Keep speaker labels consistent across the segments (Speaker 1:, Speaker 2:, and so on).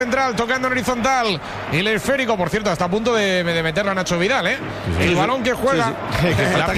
Speaker 1: Central tocando en horizontal, el esférico, por cierto, está a punto de meterla a Nacho Vidal, ¿eh? Sí, el balón que juega, la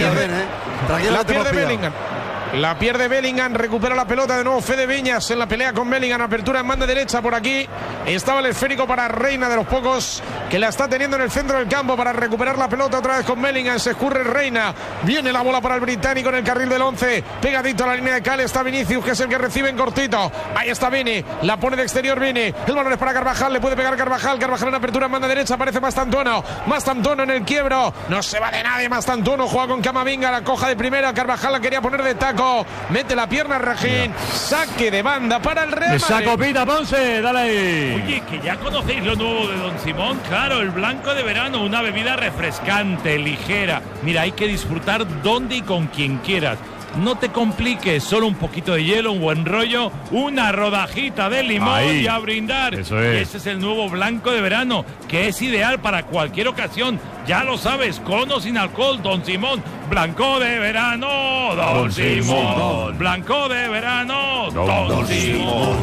Speaker 1: pierde Bellingham. La pierde Bellingham, recupera la pelota de nuevo Fede Viñas en la pelea con Bellingham, apertura en banda derecha por aquí. Estaba el esférico para Reina, de los pocos que la está teniendo en el centro del campo para recuperar la pelota otra vez con Bellingham. Se escurre Reina, viene la bola para el británico en el carril del 11, pegadito a la línea de cal está Vinicius, que es el que recibe en cortito. Ahí está Vini, la pone de exterior Vini, el balón es para Carvajal, le puede pegar Carvajal en apertura en banda derecha, aparece Mastantuono en el quiebro, no se va de nadie Mastantuono, juega con Camavinga, la coja de primera, Carvajal la quería poner de taco, mete la pierna Rajín, saque de banda para el Real Madrid.
Speaker 2: Copita, Ponce, dale ahí.
Speaker 3: Oye, que ya conocéis lo nuevo de Don Simón, claro, el blanco de verano, una bebida refrescante, ligera. Mira, hay que disfrutar donde y con quien quieras. No te compliques, solo un poquito de hielo, un buen rollo, una rodajita de limón y a brindar.
Speaker 2: Eso es.
Speaker 3: Ese es el nuevo blanco de verano, que es ideal para cualquier ocasión. Ya lo sabes, con o sin alcohol, Don Simón. Blanco de verano, Don Simón. Blanco de verano, Don Simón.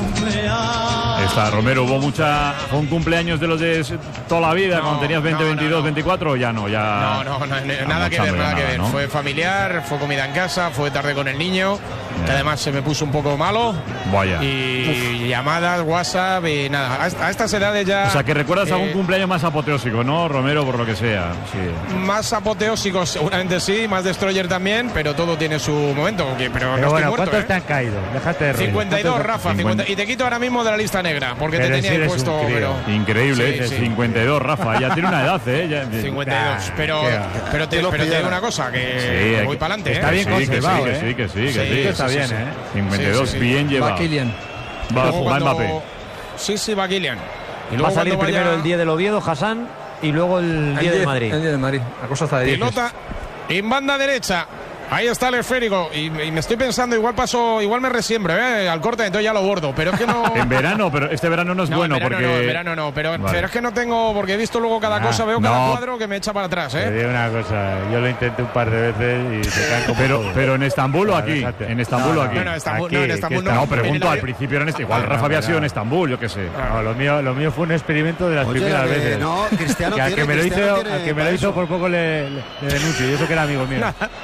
Speaker 2: Está Romero, fue un cumpleaños de los de toda la vida, cuando tenías 20, 22, 24, ya no, ya...
Speaker 1: No, nada que ver.
Speaker 2: ¿no?
Speaker 1: Fue familiar, fue comida en casa, fue tarde con el niño, que además se me puso un poco malo.
Speaker 2: Vaya.
Speaker 1: Y llamadas, WhatsApp y nada, a estas edades ya...
Speaker 2: O sea, que recuerdas algún cumpleaños más apoteósico, ¿no, Romero, por lo que sea? Sí.
Speaker 1: Más apoteósico seguramente sí, más destroyer también, pero todo tiene su momento. Pero no
Speaker 4: bueno,
Speaker 1: estoy muerto,
Speaker 4: ¿cuántos te han caído? Déjate de
Speaker 1: 52, Rafa, 50, y te quito ahora mismo de la lista negra, porque
Speaker 4: pero
Speaker 1: te tenía ahí puesto...
Speaker 2: Increíble,
Speaker 1: sí.
Speaker 2: 52, Rafa, ya tiene una edad, ¿eh? Ya,
Speaker 1: 52, pero te digo una cosa, que voy para adelante,
Speaker 4: está bien conservado,
Speaker 2: que sí.
Speaker 4: Está bien, ¿eh?
Speaker 2: 52, bien llevado.
Speaker 5: Va Kylian.
Speaker 2: Va Mbappé.
Speaker 1: Sí, va Kylian.
Speaker 4: Y luego va a salir primero el 10 del Oviedo, Hassan, y luego el 10 del Madrid.
Speaker 5: El 10 del Madrid. La cosa está de 10.
Speaker 1: Pelota en banda derecha. Ahí está el esférico y me estoy pensando, igual me resiembro al corte, entonces ya lo bordo, pero es que no...
Speaker 2: En verano, pero este verano no es bueno
Speaker 1: en verano no, pero es que no tengo, porque he visto luego cada cosa, veo cada cuadro que me echa para atrás,
Speaker 4: Te digo una cosa, yo lo intenté un par de veces y se caen como
Speaker 2: pero en Estambul o aquí, en Estambul o aquí.
Speaker 1: No, en Estambul no.
Speaker 2: No, pregunto, al principio era en igual Rafa había sido en Estambul, yo qué sé.
Speaker 4: No, lo mío fue un experimento de las primeras veces.
Speaker 6: No, Cristiano
Speaker 4: que al que me lo hizo por poco le denuncio, y eso que era amigo mío.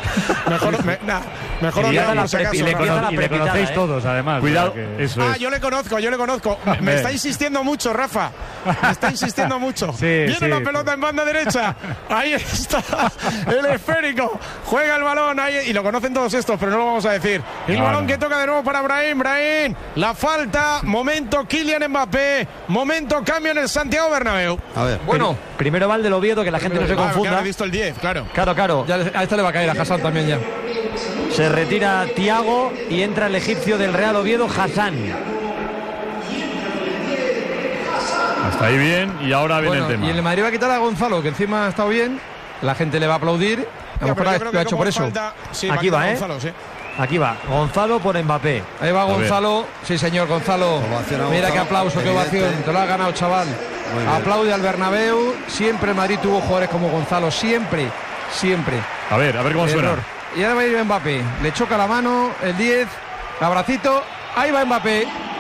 Speaker 1: Mejor
Speaker 4: y le conocéis todos, además.
Speaker 2: Cuidado, eso es.
Speaker 1: Yo le conozco. Me está insistiendo mucho, Rafa. Me está insistiendo mucho. Viene la pelota en banda derecha. Ahí está el esférico. Juega el balón ahí. Y lo conocen todos estos, pero no lo vamos a decir. El balón que toca de nuevo para Brahim. La falta. Momento Kylian Mbappé. Momento cambio en el Santiago Bernabéu.
Speaker 6: A ver.
Speaker 4: Bueno, primero va el del Oviedo, que la gente no se confunda.
Speaker 1: Ya he visto el 10, claro.
Speaker 4: Claro.
Speaker 5: Ya a esta le va a caer a Hassan también ya.
Speaker 4: Se retira Thiago y entra el egipcio del Real Oviedo, Hassan.
Speaker 2: Hasta ahí bien, y ahora viene el tema.
Speaker 5: Y el Madrid va a quitar a Gonzalo, que encima ha estado bien. La gente le va a aplaudir. A lo mejor lo ha hecho por eso.
Speaker 4: Aquí va, Gonzalo, Aquí va, Gonzalo por Mbappé.
Speaker 5: Ahí va Gonzalo. Sí, señor, Gonzalo. Mira qué aplauso, qué ovación. Te lo ha ganado, chaval. Aplaude al Bernabéu. Siempre el Madrid tuvo jugadores como Gonzalo. Siempre.
Speaker 2: A ver cómo suena.
Speaker 5: Y ahora va a ir Mbappé. Le choca la mano, el 10. Abracito. Ahí va Mbappé.